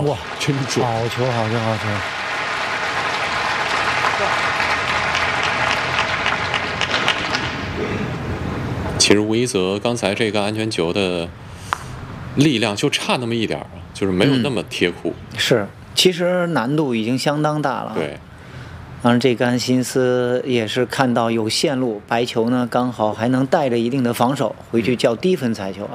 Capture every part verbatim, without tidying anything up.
哇， 真准！ 好球，好球，好球！ 其实吴一泽刚才这个安全球的力量就差那么一点儿，就是没有那么贴库。 嗯、是，其实难度已经相当大了。 对。 当然，这杆辛斯也是看到有线路，白球呢刚好还能带着一定的防守，回去叫低分彩球啊。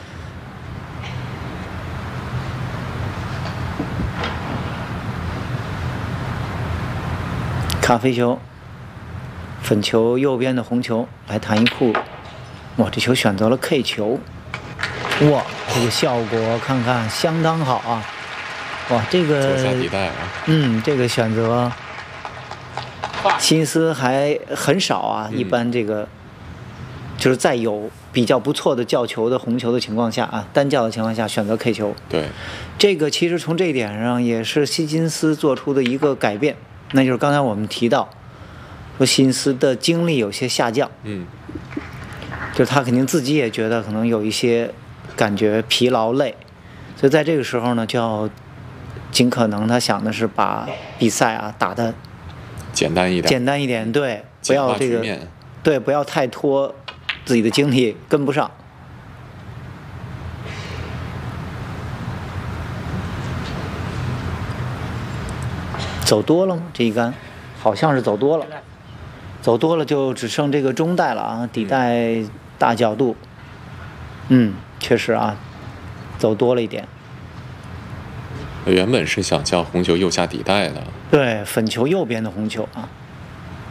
咖啡球，粉球右边的红球来弹一库，哇，这球选择了 K 球，哇，这个效果看看相当好啊，哇，这个左下底带啊， 嗯，这个选择。心思还很少啊，一般这个、嗯、就是在有比较不错的叫球的红球的情况下啊，单叫的情况下选择 K 球。 对， 这个其实从这一点上也是希金斯做出的一个改变，那就是刚才我们提到说辛斯的精力有些下降， 嗯， 就是他肯定自己也觉得可能有一些感觉疲劳累，所以在这个时候呢，就要尽可能他想的是把比赛啊打得简单一点， 简单一点，对，不要这个，对，不要太拖自己的精力跟不上。走多了吗？这一杆好像是走多了，走多了就只剩这个中带了啊，底带大角度，嗯，确实啊，走多了一点。 原本是想叫红球右下底带的， 对，粉球右边的红球啊。